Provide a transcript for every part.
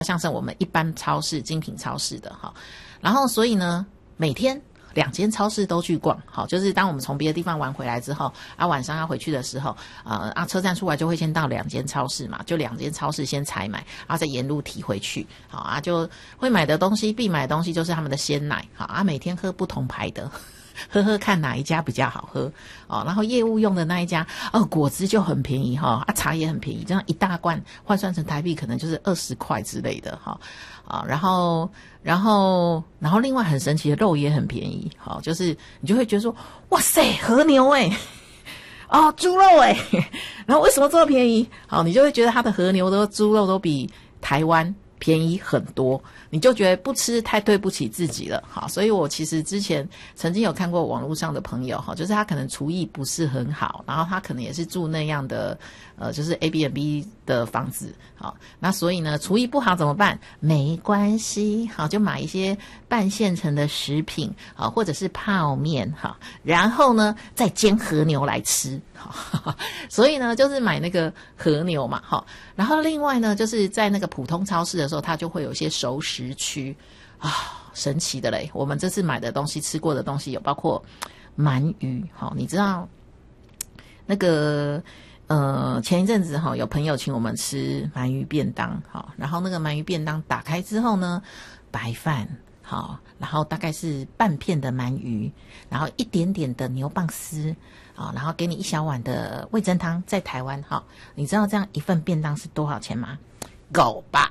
像是我们一般超市、精品超市的哈。然后所以呢，每天2间超市都去逛，好，就是当我们从别的地方玩回来之后，晚上要回去的时候，车站出来就会先到2间超市嘛，就2间超市先采买，然后再沿路提回去，好就会买的东西，必买的东西就是他们的鲜奶，好每天喝不同牌的。喝喝看哪一家比较好喝然后业务用的那一家果汁就很便宜茶也很便宜，这样一大罐换算成台币可能就是20块之类的然后另外很神奇的肉也很便宜就是你就会觉得说哇塞和牛猪肉然后为什么这么便宜你就会觉得它的和牛的猪肉都比台湾便宜很多，你就觉得不吃太对不起自己了所以我其实之前曾经有看过网络上的朋友就是他可能厨艺不是很好，然后他可能也是住那样的就是 Airbnb 的房子那所以呢厨艺不好怎么办？没关系就买一些半现成的食品或者是泡面然后呢再煎和牛来吃所以呢就是买那个和牛嘛然后另外呢就是在那个普通超市的时候，它就会有一些熟食区神奇的嘞，我们这次买的东西吃过的东西有包括鳗鱼你知道那个前一阵子有朋友请我们吃鳗鱼便当然后那个鳗鱼便当打开之后呢，白饭然后大概是半片的鳗鱼，然后一点点的牛蒡丝然后给你1小碗的味噌汤，在台湾你知道这样一份便当是多少钱吗？够吧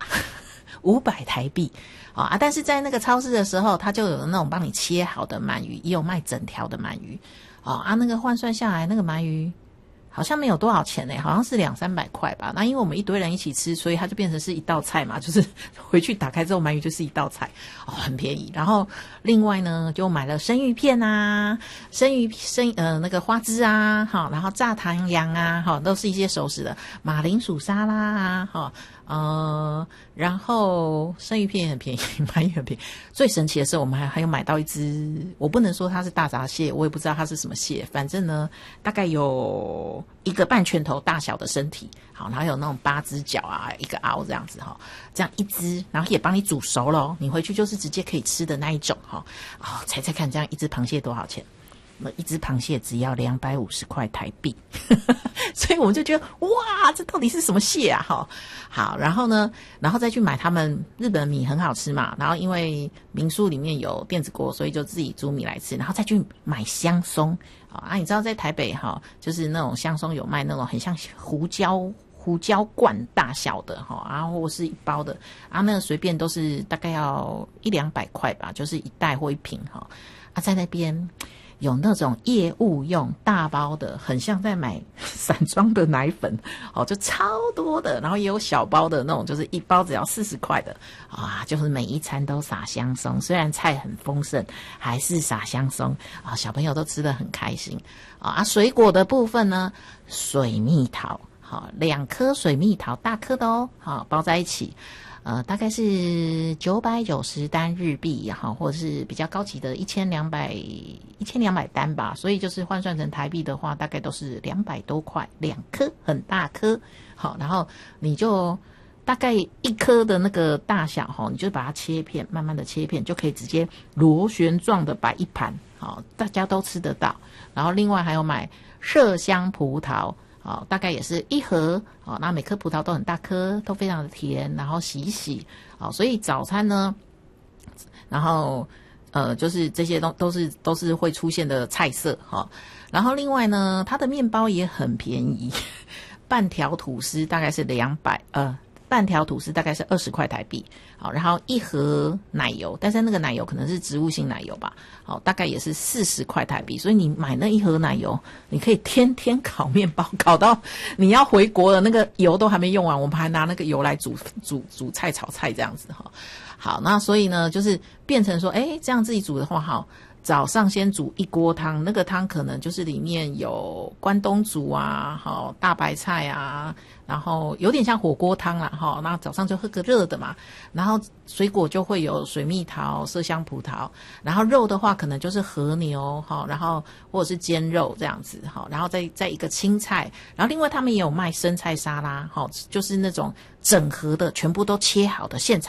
500台币但是在那个超市的时候，它就有那种帮你切好的鳗鱼，也有卖整条的鳗鱼那个换算下来那个鳗鱼好像没有多少钱好像是200-300块吧。那因为我们一堆人一起吃，所以它就变成是一道菜嘛，就是回去打开之后鳗鱼就是一道菜很便宜。然后另外呢就买了生鱼片那个花枝然后炸糖羊都是一些熟食的，马铃薯沙拉然后生鱼片也很便宜，鳗鱼很便宜。最神奇的是我们还有买到一只，我不能说它是大闸蟹，我也不知道它是什么蟹，反正呢大概有1个半拳头大小的身体然后有那种8只脚1个凹这样子这样一只，然后也帮你煮熟了你回去就是直接可以吃的那一种猜猜看这样一只螃蟹多少钱？一只螃蟹只要250块台币所以我们就觉得哇这到底是什么蟹好，然后呢再去买他们日本米很好吃嘛，然后因为民宿里面有电子锅，所以就自己煮米来吃，然后再去买香松你知道在台北就是那种香松有卖那种很像胡椒罐大小的或是一包的那个随便都是大概要100-200块吧，就是一袋或一瓶在那边有那种业务用大包的，很像在买散装的奶粉就超多的，然后也有小包的那种，就是一包只要40块的就是每一餐都撒香松，虽然菜很丰盛还是撒香松小朋友都吃得很开心水果的部分呢，水蜜桃2颗水蜜桃大颗的包在一起大概是990单日币或者是比较高级的1200单吧，所以就是换算成台币的话大概都是200多块2颗，很大颗然后你就大概1颗的那个大小你就把它切片，慢慢的切片，就可以直接螺旋状的摆一盘大家都吃得到。然后另外还有买麝香葡萄大概也是1盒那每颗葡萄都很大颗，都非常的甜，然后洗一洗所以早餐呢然后就是这些都是会出现的菜色然后另外呢它的面包也很便宜半条吐司大概是半条吐司大概是20块台币然后1盒奶油，但是那个奶油可能是植物性奶油吧大概也是40块台币，所以你买那1盒奶油你可以天天烤面包，烤到你要回国了那个油都还没用完，我们还拿那个油来煮菜炒菜这样子好，那所以呢就是变成说这样自己煮的话早上先煮一锅汤，那个汤可能就是里面有关东煮啊，好大白菜啊，然后有点像火锅汤啦，哈，那早上就喝个热的嘛，然后水果就会有水蜜桃、麝香葡萄，然后肉的话可能就是和牛，哈，然后或者是煎肉这样子，哈，然后再一个青菜，然后另外他们也有卖生菜沙拉，哈，就是那种整盒的，全部都切好的现场